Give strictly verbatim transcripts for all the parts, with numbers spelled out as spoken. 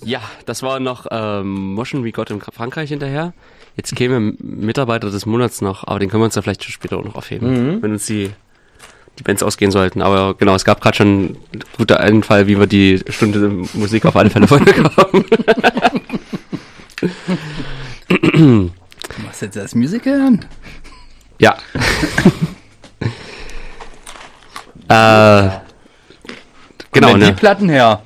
Ja, das war noch ähm, Motion We Got in Frankreich hinterher. Jetzt käme Mitarbeiter des Monats noch, aber den können wir uns ja vielleicht später auch noch aufheben, mhm. wenn uns die, die Bands ausgehen sollten. Aber genau, es gab gerade schon einen guten Einfall, wie wir die Stunde Musik auf alle Fälle voll bekommen. Du machst jetzt das Musical an? Ja. äh, genau, und ne? Die Platten her.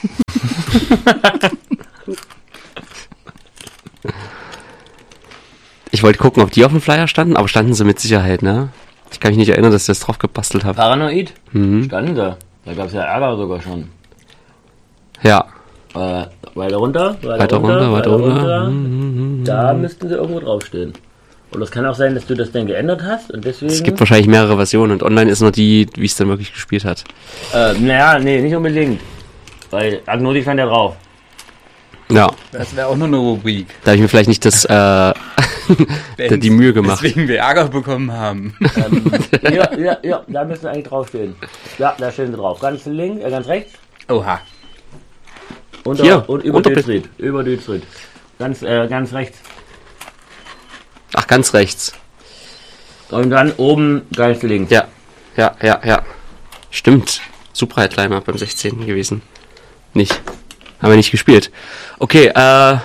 Ich wollte gucken, ob die auf dem Flyer standen, aber standen sie mit Sicherheit, ne? Ich kann mich nicht erinnern, dass ich das drauf gebastelt habe. Paranoid? Mhm. Standen da. Da gab es ja Ärger sogar schon. Ja. Äh, weiter runter, weiter, weiter runter, runter, weiter runter. runter. Mhm. Da müssten sie irgendwo draufstehen. Und es kann auch sein, dass du das dann geändert hast und deswegen... Es gibt wahrscheinlich mehrere Versionen und online ist nur die, wie es dann wirklich gespielt hat. Äh, naja, nee, nicht unbedingt. Weil Agnostik stand ja drauf. Ja. Das wäre auch nur eine Rubrik. Da habe ich mir vielleicht nicht das, äh, die Mühe gemacht. Deswegen wir Ärger bekommen haben. Ähm, ja, ja, ja, da müssen eigentlich draufstehen. Ja, da stehen sie drauf. Ganz links, äh, ganz rechts. Oha. Unter, Hier, und über unter Dütschried. Über Dütschried. Ganz, äh, ganz rechts. Ach, ganz rechts. Und dann oben ganz links. Ja, ja, ja, ja. Stimmt. Super Headliner beim sechzehnten gewesen. Nicht. Haben wir nicht gespielt. Okay, äh... haben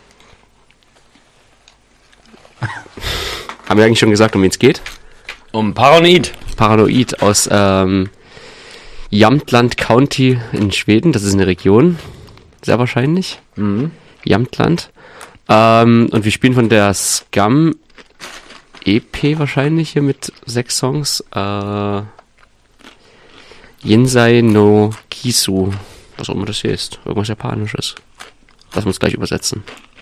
wir eigentlich schon gesagt, um wen es geht? Um Paranoid. Paranoid aus ähm, Jämtland County in Schweden. Das ist eine Region. Sehr wahrscheinlich. Mhm. Jämtland. Ähm, und wir spielen von der Scum E P wahrscheinlich hier mit sechs Songs. Äh, Jinsei no Kisu. Was auch immer das hier ist. Irgendwas Japanisches. Lass uns gleich übersetzen.